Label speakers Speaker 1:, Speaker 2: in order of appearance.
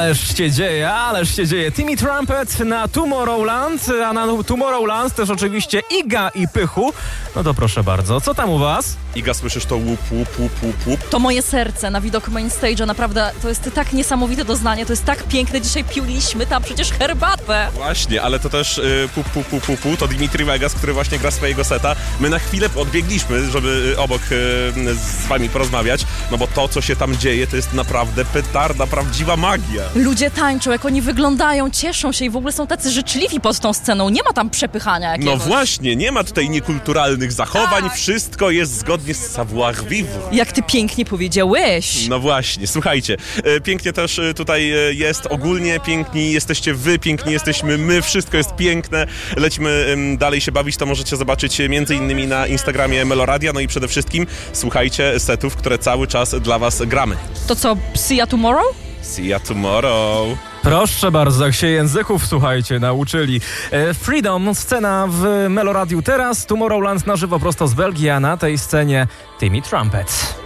Speaker 1: Ależ się dzieje. Timmy Trumpet na Tomorrowland, a na Tomorrowland też oczywiście Iga i Pychu. No to proszę bardzo, co tam u was?
Speaker 2: Iga, słyszysz to łup, łup, łup, łup, łup?
Speaker 3: To moje serce na widok main stage'a, naprawdę to jest tak niesamowite doznanie, to jest tak piękne. Dzisiaj piliśmy tam przecież herbatę.
Speaker 2: Właśnie, ale to też pup, pup, pup, pup, pup, to Dimitri Vegas, który właśnie gra swojego seta. My na chwilę odbiegliśmy, żeby obok z wami porozmawiać, no bo to, co się tam dzieje, to jest naprawdę petarda, prawdziwa magia.
Speaker 3: Ludzie tańczą, jak oni wyglądają, cieszą się i w ogóle są tacy życzliwi pod tą sceną. Nie ma tam przepychania jakiegoś.
Speaker 2: No właśnie, nie ma tutaj niekulturalnych zachowań, wszystko jest zgodnie z savoir-vivre.
Speaker 3: Jak ty pięknie powiedziałeś.
Speaker 2: No właśnie, słuchajcie, pięknie też tutaj jest, ogólnie piękni jesteście wy, piękni jesteśmy my, wszystko jest piękne. Lecimy dalej się bawić, to możecie zobaczyć między innymi na Instagramie Meloradia, no i przede wszystkim słuchajcie setów, które cały czas dla was gramy.
Speaker 3: To co, see ya tomorrow?
Speaker 2: See ya tomorrow.
Speaker 1: Proszę bardzo, jak się języków, słuchajcie, nauczyli. Freedom, scena w Meloradiu teraz, Tomorrowland na żywo prosto z Belgii, a na tej scenie Timmy Trumpet.